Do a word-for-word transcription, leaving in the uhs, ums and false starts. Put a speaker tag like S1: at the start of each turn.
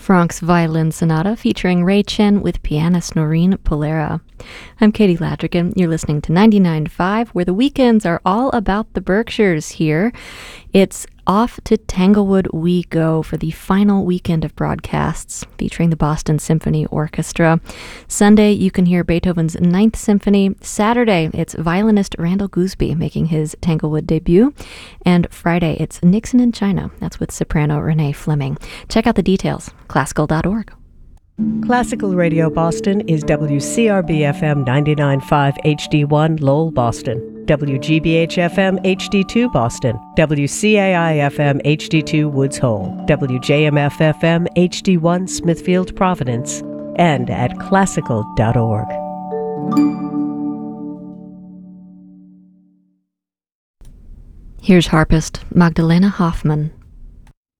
S1: Franck's Violin Sonata featuring Ray Chen with pianist Noreen Polera. I'm Katie Ladrigan. You're listening to ninety-nine point five, where the weekends are all about the Berkshires here. It's off to Tanglewood we go for the final weekend of broadcasts featuring the Boston Symphony Orchestra. Sunday, you can hear Beethoven's Ninth Symphony. Saturday, it's violinist Randall Gooseby making his Tanglewood debut. And Friday, it's Nixon in China. That's with soprano Renee Fleming. Check out the details, classical dot org.
S2: Classical Radio Boston is W C R B F M ninety-nine point five H D one Lowell, Boston, W G B H F M H D two Boston, W C A I F M H D two Woods Hole, W J M F F M H D one Smithfield, Providence, and at classical dot org.
S1: Here's harpist Magdalena Hoffman.